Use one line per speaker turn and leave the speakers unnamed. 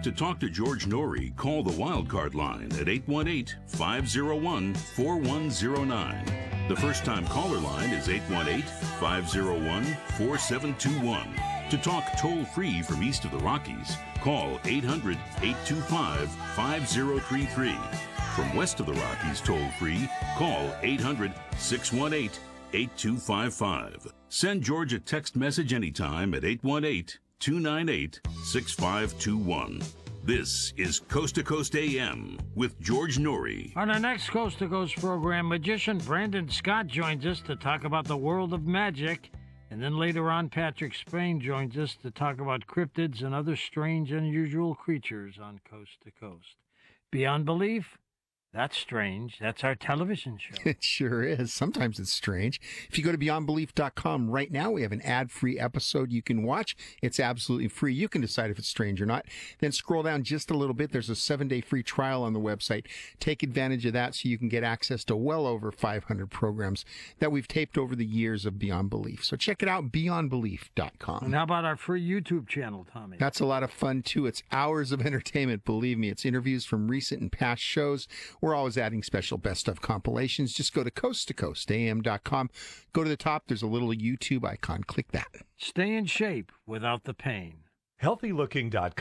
To talk to George Norrie, call the Wildcard line at 818-501-4109. The first-time caller line is 818-501-4721. To talk toll-free from east of the Rockies, call 800-825-5033. From west of the Rockies toll-free, call 800-618-8255. Send George a text message anytime at 818-298-6521. This is Coast to Coast AM with George Norrie.
On our next Coast to Coast program, magician Brandon Scott joins us to talk about the world of magic. And then later on, Patrick Spain joins us to talk about cryptids and other strange, unusual creatures on Coast to Coast. Beyond Belief? That's strange. That's our television show.
It sure is. Sometimes it's strange. If you go to beyondbelief.com right now, we have an ad-free episode you can watch. It's absolutely free. You can decide if it's strange or not. Then scroll down just a little bit. There's a 7-day free trial on the website. Take advantage of that so you can get access to well over 500 programs that we've taped over the years of Beyond Belief. So check it out, beyondbelief.com.
And how about our free YouTube channel, Tommy?
That's a lot of fun, too. It's hours of entertainment, believe me. It's interviews from recent and past shows. We're always adding special best of compilations. Just go to coasttocoastam.com. Go to the top. There's a little YouTube icon. Click that.
Stay in shape without the pain.
HealthyLooking.com